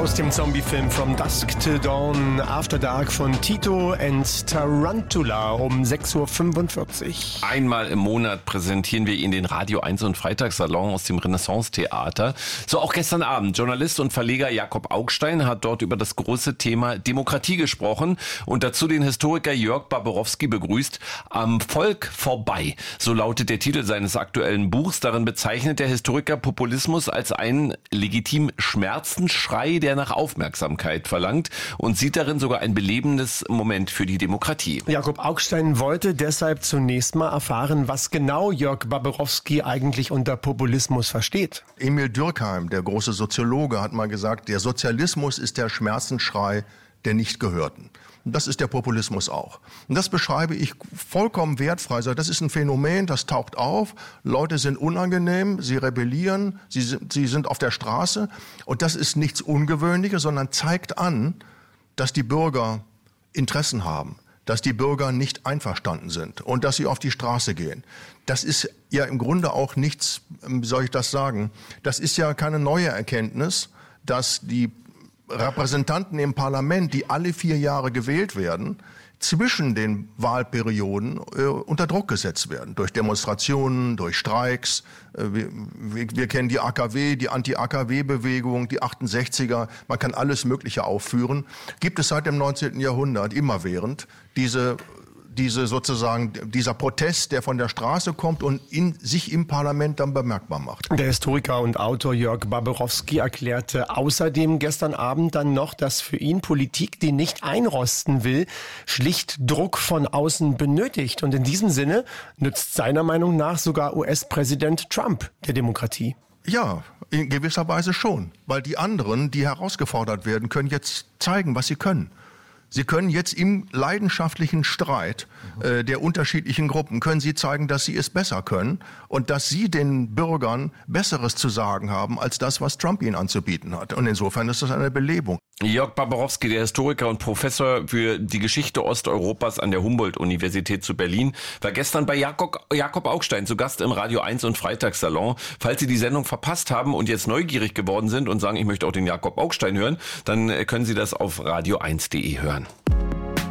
aus dem Zombie-Film From Dusk Till Dawn, After Dark von Tito and Tarantula um 6.45 Uhr. Einmal im Monat präsentieren wir Ihnen den Radio 1 und Freitagssalon aus dem Renaissance-Theater. So auch gestern Abend. Journalist und Verleger Jakob Augstein hat dort über das große Thema Demokratie gesprochen und dazu den Historiker Jörg Barbarowski begrüßt. Am Volk vorbei, so lautet der Titel seines aktuellen Buchs. Darin bezeichnet der Historiker Populismus als einen legitim Schmerzensschrei, der nach Aufmerksamkeit verlangt und sieht darin sogar ein belebendes Moment für die Demokratie. Jakob Augstein wollte deshalb zunächst mal erfahren, was genau Jörg Barbarowski eigentlich unter Populismus versteht. Emil Durkheim, der große Soziologe, hat mal gesagt, der Sozialismus ist der Schmerzensschrei der Nichtgehörten. Und das ist der Populismus auch. Und das beschreibe ich vollkommen wertfrei. Das ist ein Phänomen, das taucht auf. Leute sind unangenehm, sie rebellieren, sie sind auf der Straße. Und das ist nichts Ungewöhnliches, sondern zeigt an, dass die Bürger Interessen haben, dass die Bürger nicht einverstanden sind und dass sie auf die Straße gehen. Das ist ja im Grunde auch nichts, wie soll ich das sagen, das ist ja keine neue Erkenntnis, dass die Repräsentanten im Parlament, die alle 4 Jahre gewählt werden, zwischen den Wahlperioden unter Druck gesetzt werden. Durch Demonstrationen, durch Streiks. Wir kennen die AKW, die Anti-AKW-Bewegung, die 68er. Man kann alles Mögliche aufführen. Gibt es seit dem 19. Jahrhundert immerwährend dieser Protest, der von der Straße kommt und sich im Parlament dann bemerkbar macht. Der Historiker und Autor Jörg Barbarowski erklärte außerdem gestern Abend dann noch, dass für ihn Politik, die nicht einrosten will, schlicht Druck von außen benötigt. Und in diesem Sinne nützt seiner Meinung nach sogar US-Präsident Trump der Demokratie. Ja, in gewisser Weise schon. Weil die anderen, die herausgefordert werden, können jetzt zeigen, was sie können. Sie können jetzt im leidenschaftlichen Streit der unterschiedlichen Gruppen, können Sie zeigen, dass Sie es besser können und dass Sie den Bürgern Besseres zu sagen haben, als das, was Trump ihnen anzubieten hat. Und insofern ist das eine Belebung. Jörg Barbarowski, der Historiker und Professor für die Geschichte Osteuropas an der Humboldt-Universität zu Berlin, war gestern bei Jakob Augstein zu Gast im Radio 1 und Freitagssalon. Falls Sie die Sendung verpasst haben und jetzt neugierig geworden sind und sagen, ich möchte auch den Jakob Augstein hören, dann können Sie das auf radio1.de hören.